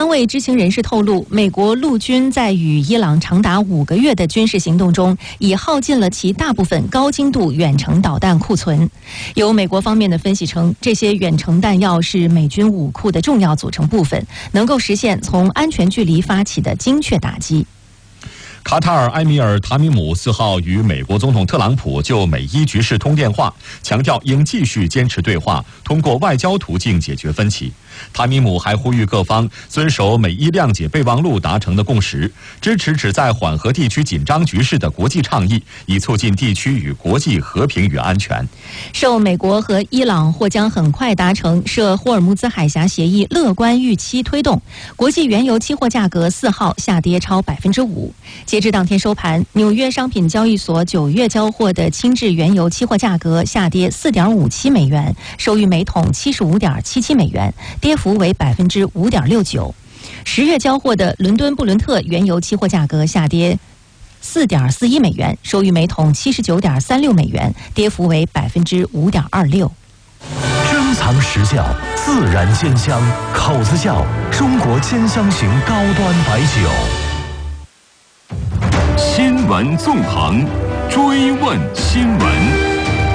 位知情人士透露，美国陆军在与伊朗长达5个月的军事行动中，已耗尽了其大部分高精度远程导弹库存。有美国方面的分析称，这些远程弹药是美军武库的重要组成部分，能够实现从安全距离发起的精确打击。 卡塔尔埃米尔塔米姆4号与美国总统特朗普就美伊局势通电话，强调应继续坚持对话，通过外交途径解决分歧。塔米姆还呼吁各方遵守美伊谅解备忘录达成的共识，支持旨在缓和地区紧张局势的国际倡议，以促进地区与国际和平与安全。 受美国和伊朗或将很快达成涉霍尔木兹海峡协议乐观预期推动，国际原油期货价格4号下跌超5%。截至当天收盘，纽约商品交易所9月交货的轻质原油期货价格下跌4.57美元，收于每桶75.77美元，跌幅为5.69%。10月交货的伦敦布伦特原油期货价格下跌4.41美元，收于每桶79.36美元，跌幅为5.26%。 珍藏实窖，自然鲜香，口子窖中国兼香型高端白酒。 新闻纵横，追问新闻。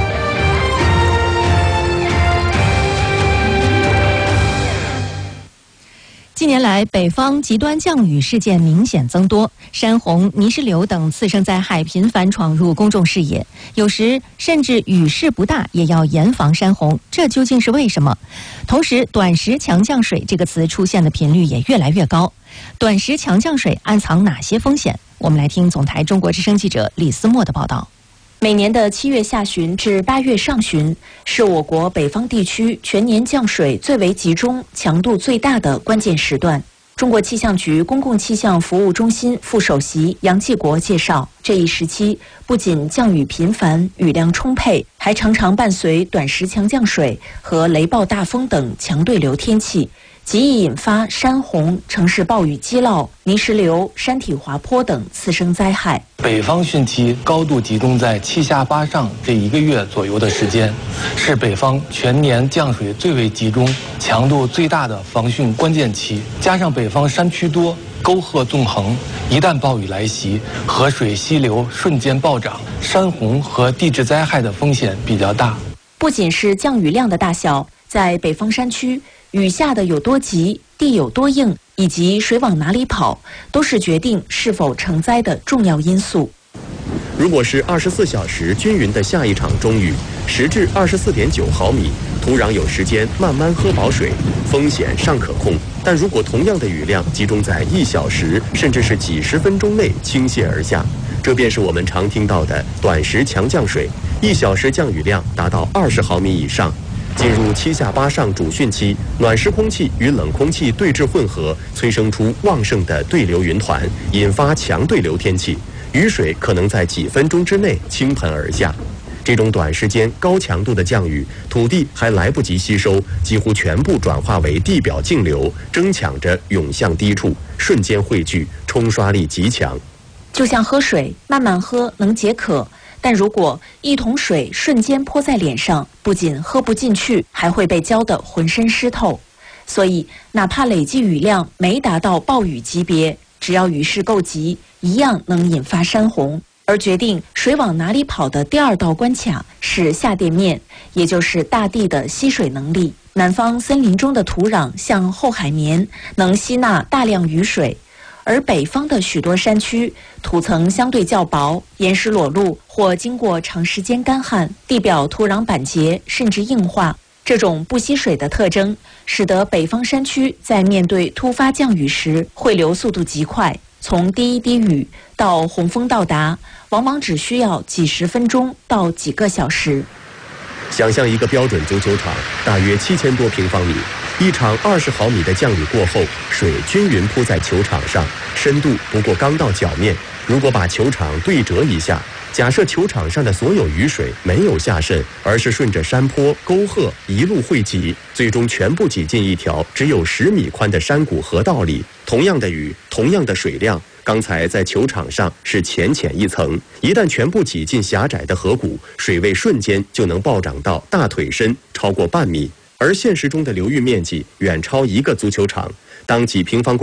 近年来，北方极端降雨事件明显增多，山洪、泥石流等次生灾害频繁闯入公众视野，有时甚至雨势不大也要严防山洪，这究竟是为什么？同时，短时强降水这个词出现的频率也越来越高。短时强降水暗藏哪些风险？我们来听总台中国之声记者李思墨的报道。 每年的7月下旬至8月上旬是我国北方地区全年降水最为集中、强度最大的关键时段。中国气象局公共气象服务中心副首席杨继国介绍，这一时期不仅降雨频繁、雨量充沛，还常常伴随短时强降水和雷暴大风等强对流天气，极易引发山洪、城市暴雨积涝、泥石流、山体滑坡等次生灾害。 北方汛期高度集中在7下8上这1个月左右的时间，是北方全年降水最为集中、强度最大的防汛关键期。加上北方山区多、沟壑纵横，一旦暴雨来袭，河水溪流瞬间暴涨，山洪和地质灾害的风险比较大。 不仅是降雨量的大小，在北方山区，雨下的有多急、地有多硬，以及水往哪里跑，都是决定是否成灾的重要因素。 如果是24小时均匀的下一场中雨，10至24.9毫米，土壤有时间慢慢喝饱水，风险尚可控。但如果同样的雨量集中在1小时甚至是几十分钟内倾泻而下，这便是我们常听到的短时强降水，1小时降雨量达到20毫米以上。进入7下8上主汛期，暖湿空气与冷空气对峙混合，催生出旺盛的对流云团，引发强对流天气，雨水可能在几分钟之内倾盆而下。这种短时间高强度的降雨，土地还来不及吸收，几乎全部转化为地表径流，争抢着涌向低处，瞬间汇聚，冲刷力极强。 就像喝水，慢慢喝能解渴，但如果一桶水瞬间泼在脸上，不仅喝不进去，还会被浇得浑身湿透。所以，哪怕累计雨量没达到暴雨级别，只要雨势够急，一样能引发山洪。而决定水往哪里跑的第2道关卡是下垫面，也就是大地的吸水能力。南方森林中的土壤像厚海绵，能吸纳大量雨水。而北方的许多山区土层相对较薄，岩石裸露或经过长时间干旱，地表土壤板结甚至硬化。这种不吸水的特征，使得北方山区在面对突发降雨时，汇流速度极快，从第一滴雨到洪峰到达，往往只需要几十分钟到几个小时。 想象一个标准足球场，大约7000多平方米，一场20毫米的降雨过后，水均匀铺在球场上，深度不过刚到脚面。如果把球场对折一下，假设球场上的所有雨水没有下渗，而是顺着山坡、沟壑一路汇集，最终全部挤进一条只有10米宽的山谷河道里。同样的雨，同样的水量，刚才在球场上是浅一层，一旦全部挤进狭窄的河谷，水位瞬间就能暴涨到大腿深，超过半米。而现实中的流域面积远超1个足球场，当几平方